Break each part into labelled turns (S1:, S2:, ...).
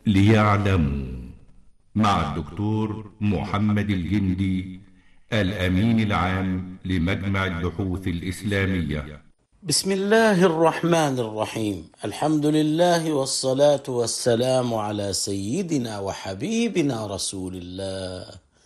S1: ليعلموا، مع الدكتور محمد الجندي، الأمين العام لمجمع البحوث الإسلامية.
S2: بسم الله الرحمن الرحيم. الحمد لله والصلاة والسلام على سيدنا وحبيبنا رسول الله.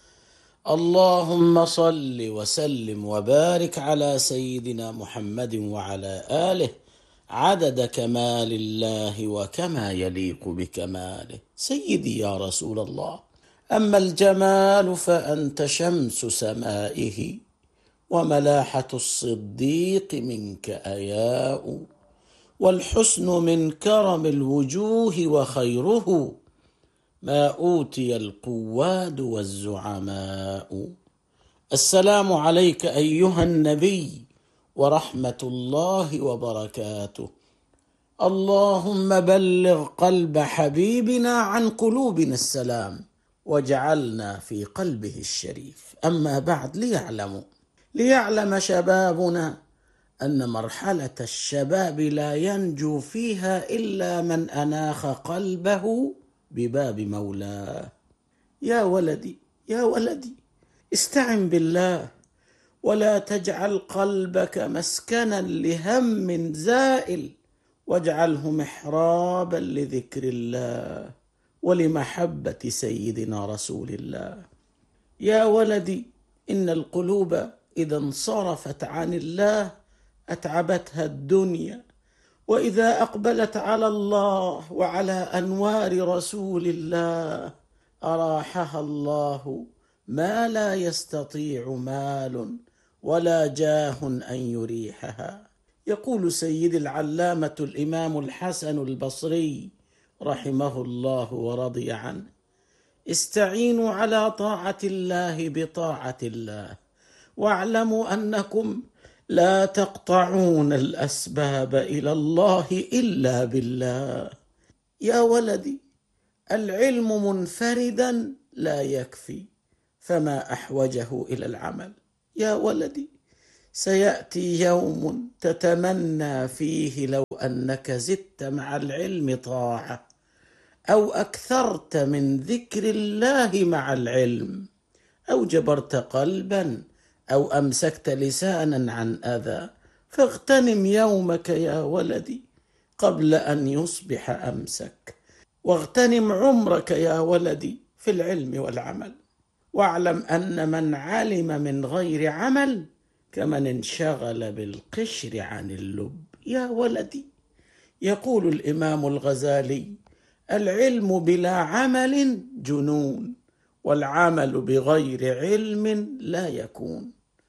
S2: اللهم صل وسلم وبارك على سيدنا محمد وعلى آله عدد كمال الله وكما يليق بكماله. سيدي يا رسول الله، أما الجمال فأنت شمس سمائه، وملاحة الصديق منك آياء، والحسن من كرم الوجوه، وخيره ما أوتي القواد والزعماء. السلام عليك أيها النبي ورحمة الله وبركاته. اللهم بلغ قلب حبيبنا عن قلوبنا السلام، واجعلنا في قلبه الشريف. أما بعد، ليعلم شبابنا أن مرحلة الشباب لا ينجو فيها إلا من أناخ قلبه بباب مولاه. يا ولدي يا ولدي، استعن بالله، ولا تجعل قلبك مسكنا لهم زائل، واجعله محرابا لذكر الله ولمحبة سيدنا رسول الله. يا ولدي، إن القلوب إذا انصرفت عن الله أتعبتها الدنيا، وإذا أقبلت على الله وعلى أنوار رسول الله أراحها الله ما لا يستطيع مال ولا جاه أن يريحها. يقول سيد العلامة الإمام الحسن البصري رحمه الله ورضي عنه: استعينوا على طاعة الله بطاعة الله، واعلموا أنكم لا تقطعون الأسباب إلى الله إلا بالله. يا ولدي، العلم منفردا لا يكفي، فما أحوجه إلى العمل. يا ولدي، سيأتي يوم تتمنى فيه لو أنك زدت مع العلم طاعة، أو أكثرت من ذكر الله مع العلم، أو جبرت قلبا، أو أمسكت لسانا عن أذى. فاغتنم يومك يا ولدي قبل أن يصبح أمسك، واغتنم عمرك يا ولدي في العلم والعمل. واعلم أن من علم من غير عمل كمن انشغل بالقشر عن اللب. يا ولدي، يقول الإمام الغزالي: العلم بلا عمل جنون، والعمل بغير علم لا يكون.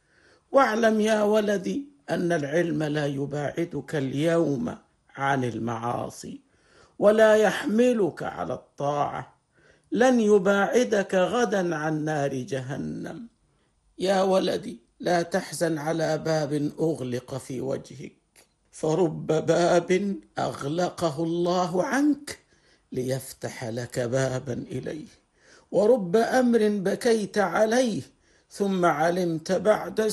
S2: واعلم يا ولدي أن العلم لا يباعدك اليوم عن المعاصي ولا يحملك على الطاعة، لن يباعدك غدا عن نار جهنم. يا ولدي، لا تحزن على باب أغلق في وجهك، فرب باب أغلقه الله عنك ليفتح لك بابا إليه، ورب أمر بكيت عليه ثم علمت بعد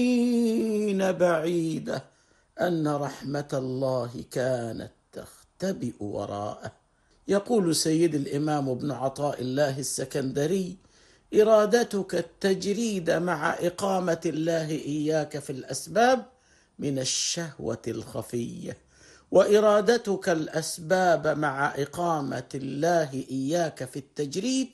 S2: سنين بعيدة أن رحمة الله كانت تختبئ وراءه. يقول سيد الإمام ابن عطاء الله السكندري: إرادتك التجريد مع إقامة الله إياك في الأسباب من الشهوة الخفية، وإرادتك الأسباب مع إقامة الله إياك في التجريد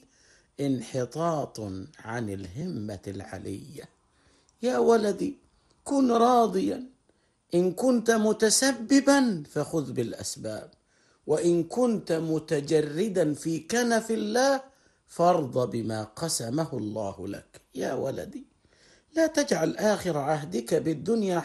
S2: انحطاط عن الهمة العلية. يا ولدي، كن راضيا، إن كنت متسببا فخذ بالأسباب، وإن كنت متجردا في كنف الله فارض بما قسمه الله لك. يا ولدي، لا تجعل آخر عهدك بالدنيا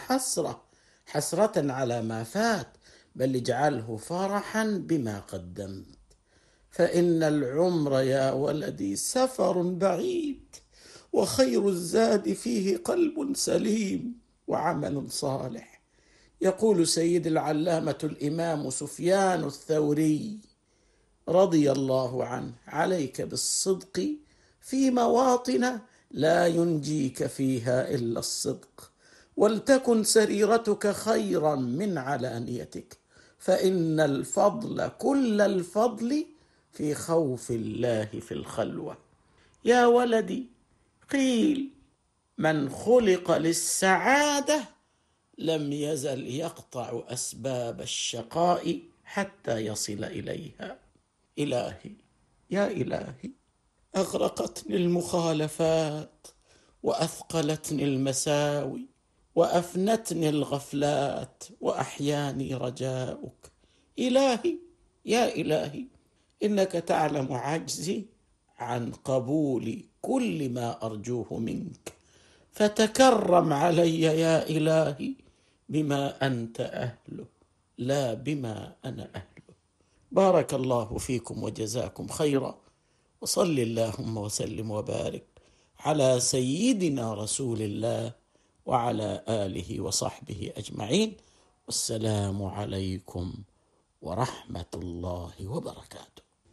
S2: حسرة على ما فات، بل اجعله فرحا بما قدمت، فإن العمر يا ولدي سفر بعيد، وخير الزاد فيه قلب سليم وعمل صالح. يقول سيد العلامة الإمام سفيان الثوري رضي الله عنه: عليك بالصدق في مواطن لا ينجيك فيها إلا الصدق، ولتكن سريرتك خيرا من علانيتك، فإن الفضل كل الفضل في خوف الله في الخلوة. يا ولدي، قيل من خلق للسعادة لم يزل يقطع أسباب الشقاء حتى يصل إليها. إلهي، يا إلهي، أغرقتني المخالفات، وأثقلتني المساوي، وأفنتني الغفلات، وأحياني رجاؤك. إلهي، يا إلهي، إنك تعلم عجزي عن قبول كل ما أرجوه منك، فتكرم علي يا إلهي بما أنت أهله، لا بما أنا أهله. بارك الله فيكم وجزاكم خيرا، وصل اللهم وسلم وبارك على سيدنا رسول الله وعلى آله وصحبه أجمعين. والسلام عليكم ورحمة الله وبركاته.